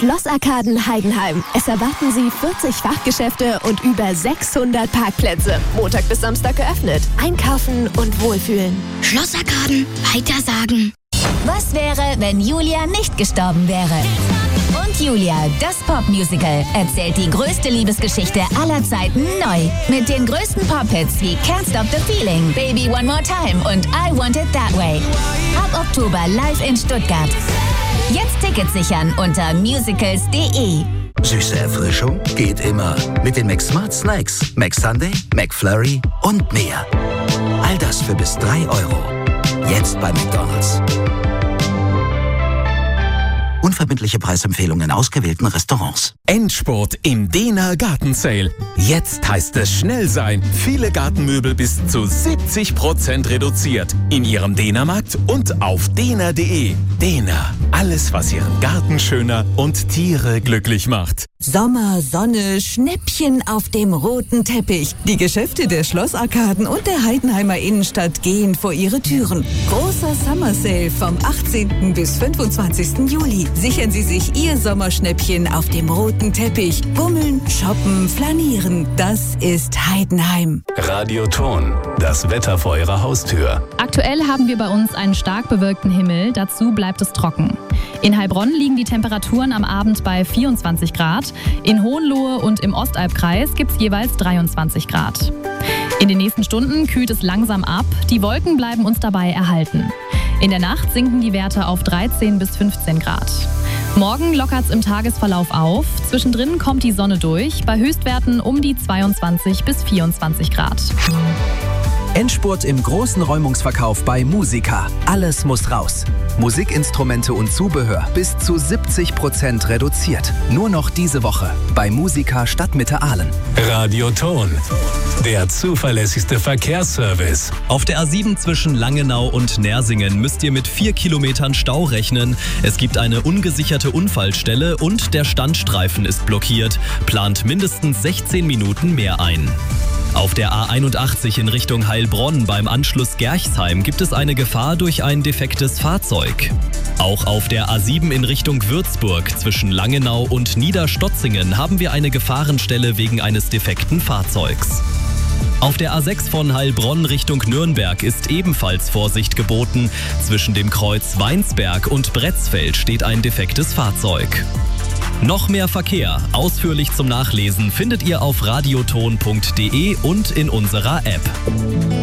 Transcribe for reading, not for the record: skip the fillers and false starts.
Schlossarkaden Heidenheim. Es erwarten Sie 40 Fachgeschäfte und über 600 Parkplätze. Montag bis Samstag geöffnet. Einkaufen und wohlfühlen. Schlossarkaden, weitersagen. Was wäre, wenn Julia nicht gestorben wäre? Und Julia, das Popmusical, erzählt die größte Liebesgeschichte aller Zeiten neu. Mit den größten Pop-Hits wie Can't Stop the Feeling, Baby One More Time und I Want It That Way. Ab Oktober live in Stuttgart. Jetzt Tickets sichern unter musicals.de. Süße Erfrischung geht immer. Mit den McSmart Snacks, McSunday, McFlurry und mehr. All das für bis 3 Euro. Jetzt bei McDonald's. Unverbindliche Preisempfehlungen in ausgewählten Restaurants. Endspurt im Dehner Gartensale. Jetzt heißt es schnell sein. Viele Gartenmöbel bis zu 70% reduziert. In Ihrem Dehnermarkt und auf dehner.de. Dehner. Alles, was Ihren Garten schöner und Tiere glücklich macht. Sommer, Sonne, Schnäppchen auf dem roten Teppich. Die Geschäfte der Schlossarkaden und der Heidenheimer Innenstadt gehen vor ihre Türen. Großer Summer Sale vom 18. bis 25. Juli. Sichern Sie sich Ihr Sommerschnäppchen auf dem roten Teppich. Bummeln, shoppen, flanieren. Das ist Heidenheim. Radioton, das Wetter vor Ihrer Haustür. Aktuell haben wir bei uns einen stark bewölkten Himmel. Dazu bleibt es trocken. In Heilbronn liegen die Temperaturen am Abend bei 24 Grad. In Hohenlohe und im Ostalbkreis gibt es jeweils 23 Grad. In den nächsten Stunden kühlt es langsam ab. Die Wolken bleiben uns dabei erhalten. In der Nacht sinken die Werte auf 13 bis 15 Grad. Morgen lockert es im Tagesverlauf auf. Zwischendrin kommt die Sonne durch, bei Höchstwerten um die 22 bis 24 Grad. Endspurt im großen Räumungsverkauf bei Musica. Alles muss raus. Musikinstrumente und Zubehör bis zu 70% reduziert. Nur noch diese Woche bei Musica Stadtmitte Aalen. Radioton, der zuverlässigste Verkehrsservice. Auf der A7 zwischen Langenau und Nersingen müsst ihr mit 4 Kilometern Stau rechnen. Es gibt eine ungesicherte Unfallstelle und der Standstreifen ist blockiert. Plant mindestens 16 Minuten mehr ein. Auf der A81 in Richtung Heilbronn beim Anschluss Gerchsheim gibt es eine Gefahr durch ein defektes Fahrzeug. Auch auf der A7 in Richtung Würzburg zwischen Langenau und Niederstotzingen haben wir eine Gefahrenstelle wegen eines defekten Fahrzeugs. Auf der A6 von Heilbronn Richtung Nürnberg ist ebenfalls Vorsicht geboten. Zwischen dem Kreuz Weinsberg und Bretzfeld steht ein defektes Fahrzeug. Noch mehr Verkehr, ausführlich zum Nachlesen, findet ihr auf radioton.de und in unserer App.